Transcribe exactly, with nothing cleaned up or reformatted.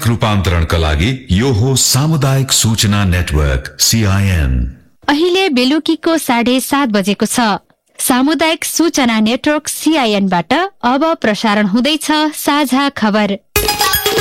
रूपान्तरणका लागि यो हो सामुदायिक सूचना नेटवर्क सीआईएन। अहिले बेलुकीको साढे सात बजेको छ। सामुदायिक सूचना नेटवर्क सीआईएनबाट अब प्रसारण हुँदैछ साझा खबर।